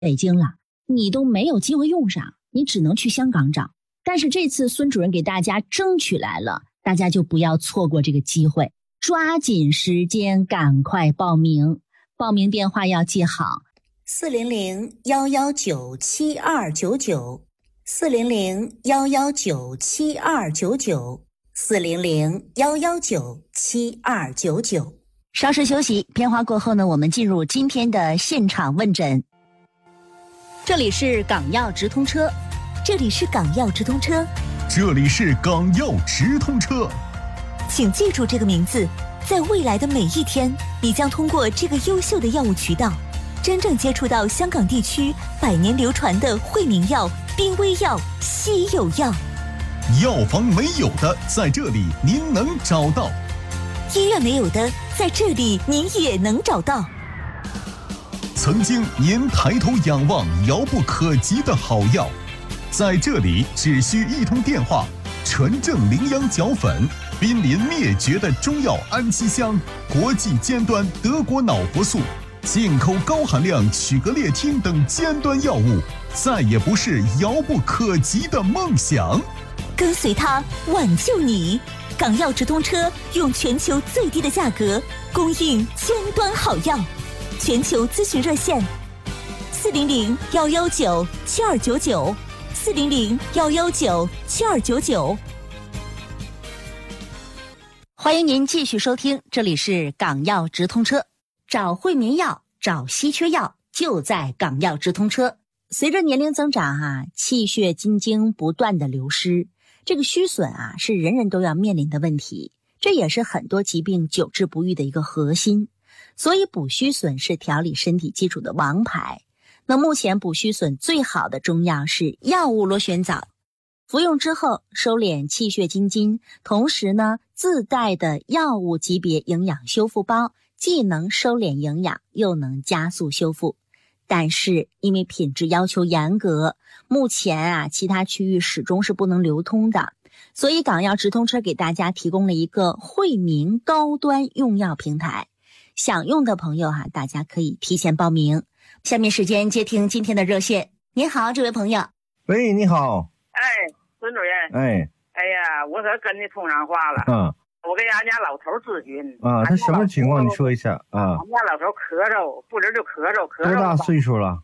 北京了，你都没有机会用上，你只能去香港找。但是这次孙主任给大家争取来了，大家就不要错过这个机会，抓紧时间赶快报名。报名电话要记好，400-119-7299，400-119-7299，400-119-7299。稍事休息，片花过后呢，我们进入今天的现场问诊。这里是港药直通车， 这里是港药直通车， 这里是港药直通车。 请记住这个名字，在未来的每一天，你将通过这个优秀的药物渠道，真正接触到香港地区100年流传的惠民药、濒危药、稀有药。 药房没有的，在这里您能找到； 医院没有的，在这里您也能找到。 曾经您抬头仰望遥不可及的好药，在这里只需一通电话，纯正羚羊角粉，濒临灭绝的中药安息香，国际尖端德国脑活素，进口高含量曲格列汀等尖端药物，再也不是遥不可及的梦想。 跟随它，挽救你。港药直通车用全球最低的价格供应尖端好药，全球咨询热线400-119-7299，400-119-7299。 欢迎您继续收听，这里是港药直通车，找惠民药，找稀缺药，就在港药直通车。随着年龄增长气血津精不断的流失，这个虚损是人人都要面临的问题，这也是很多疾病久治不愈的一个核心。所以补虚损是调理身体基础的王牌。那目前补虚损最好的中药是药物螺旋藻，服用之后收敛气血津精，同时呢自带的药物级别营养修复包，既能收敛营养，又能加速修复。但是因为品质要求严格，目前其他区域始终是不能流通的，所以港药直通车给大家提供了一个惠民高端用药平台。想用的朋友大家可以提前报名。下面时间接听今天的热线。您好，这位朋友。 喂，你好。 孙主任。 哎呀，我可跟你通上话了。我给俺家老头咨询他什么情况？你说一下俺家老头咳嗽，不止就咳嗽。 多大岁数了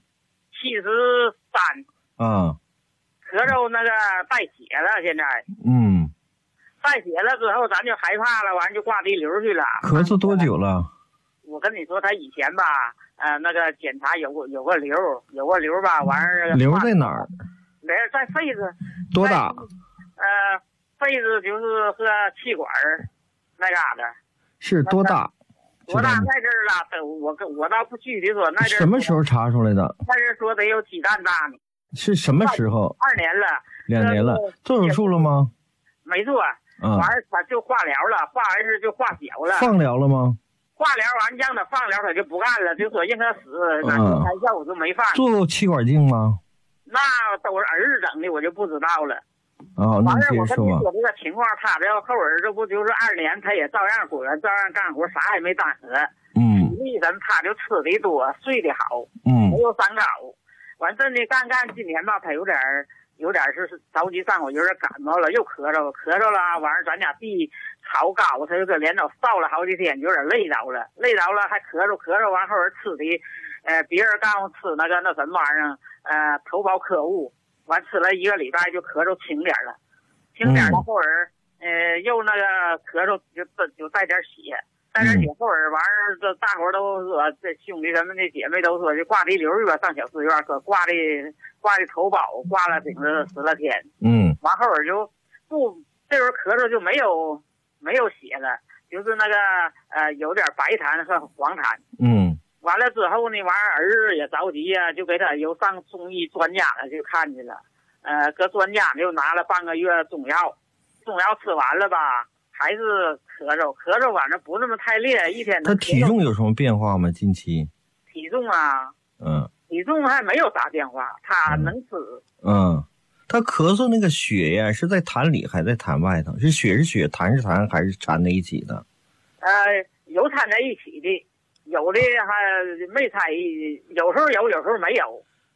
？73。咳嗽那个带血了，现在。带血了之后，咱就害怕了，完就挂滴瘤去了。 咳嗽多久了？ 我跟你说，他以前吧，那个检查有个瘤吧，完事瘤在哪儿？ 瘤在肺子。 多大？ 肺子就是和气管那嘎达。 是多大？ 多大在这儿了？我倒不具体说，那阵什么时候查出来的？ 那阵说得有鸡蛋大呢。 是什么时候 ？2年了。 2年了。做手术了吗？ 没做。完他就化疗了，化完事就化小了。 放疗了吗？ 化疗完让他放疗，他就不干了，就说让他死，那开药我就没放。 做过气管镜吗？ 那都是儿子整的，我就不知道了。 那你接着说吧。 我跟你说这个情况，他这后儿这不就是2年，他也照样滚，照样干活，啥也没耽搁。体力人他就吃的多，睡得好。没有三高。完真的干今年吧，他有点是着急上火，有点感冒了，又咳嗽了，完事咱家地草高，他就搁连着烧了好几天，有点累着了，还咳嗽完后儿吃的，别人告诉吃那什么玩意儿，头孢科物，完吃了1个礼拜就咳嗽轻点了，后儿又那个咳嗽就带点血。后儿完事这大伙都说，这兄弟什么的姐妹都说，就挂滴瘤吧，上小寺院可挂的头孢，挂了顶着10来天。完后儿就不这时候咳嗽就没有血了，就是那个有点白痰和黄痰。完了之后呢，完儿子也着急呀，就给他又上中医专家了去看去了。搁专家就拿了半个月中药吃完了吧。还是咳嗽，反正不那么太烈，一天。 他体重有什么变化吗？近期？ 体重体重还没有啥变化，他能吃。 他咳嗽那个血呀，是在痰里还在痰外头？是血，痰是痰，还是掺在一起的？ 有掺在一起的，有的还没掺，有时候有，有时候没有。